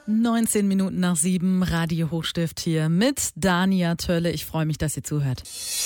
19 Minuten nach 7, Radio Hochstift hier mit Dania Tölle. Ich freue mich, dass ihr zuhört.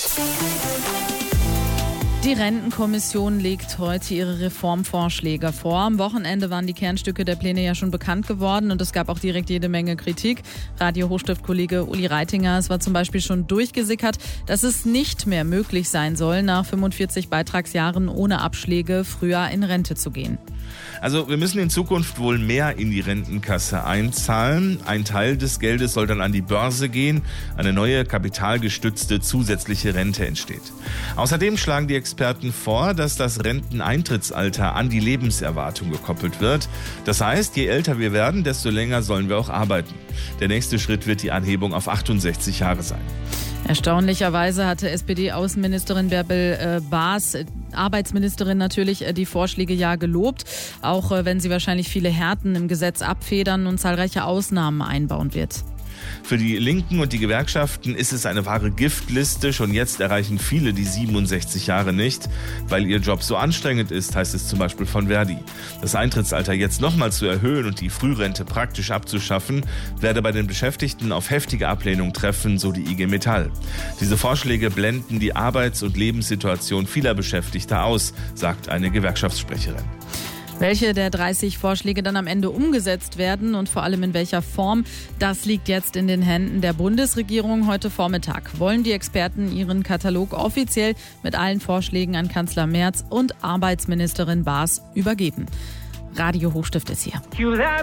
Die Rentenkommission legt heute ihre Reformvorschläge vor. Am Wochenende waren die Kernstücke der Pläne ja schon bekannt geworden und es gab auch direkt jede Menge Kritik. Radio Hochstift-Kollege Uli Reitinger, es war zum Beispiel schon durchgesickert, dass es nicht mehr möglich sein soll, nach 45 Beitragsjahren ohne Abschläge früher in Rente zu gehen. Also wir müssen in Zukunft wohl mehr in die Rentenkasse einzahlen. Ein Teil des Geldes soll dann an die Börse gehen. Eine neue kapitalgestützte zusätzliche Rente entsteht. Außerdem schlagen die Experten vor, dass das Renteneintrittsalter an die Lebenserwartung gekoppelt wird. Das heißt, je älter wir werden, desto länger sollen wir auch arbeiten. Der nächste Schritt wird die Anhebung auf 68 Jahre sein. Erstaunlicherweise hatte SPD-Außenministerin Bärbel Baas, Arbeitsministerin natürlich, die Vorschläge ja gelobt, auch wenn sie wahrscheinlich viele Härten im Gesetz abfedern und zahlreiche Ausnahmen einbauen wird. Für die Linken und die Gewerkschaften ist es eine wahre Giftliste. Schon jetzt erreichen viele die 67 Jahre nicht, weil ihr Job so anstrengend ist, heißt es zum Beispiel von Verdi. Das Eintrittsalter jetzt nochmal zu erhöhen und die Frührente praktisch abzuschaffen, werde bei den Beschäftigten auf heftige Ablehnung treffen, so die IG Metall. Diese Vorschläge blenden die Arbeits- und Lebenssituation vieler Beschäftigter aus, sagt eine Gewerkschaftssprecherin. Welche der 30 Vorschläge dann am Ende umgesetzt werden und vor allem in welcher Form, das liegt jetzt in den Händen der Bundesregierung. Heute Vormittag wollen die Experten ihren Katalog offiziell mit allen Vorschlägen an Kanzler Merz und Arbeitsministerin Baas übergeben. Radio Hochstift ist hier.